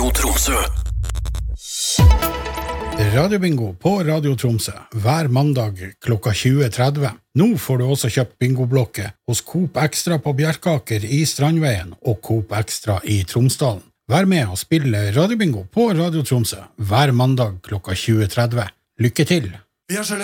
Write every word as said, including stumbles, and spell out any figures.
Radio Tromsø. Radiobingo på Radio Tromsø hver mandag klokka tjue tretti. Nå får du også kjøpt bingoblokket hos Coop Extra på Bjerkaker i Strandveien og Coop Extra i Tromsdalen. Vær med og spille Radiobingo på Radio Tromsø hver mandag klokka tjue tretti. Lykke til!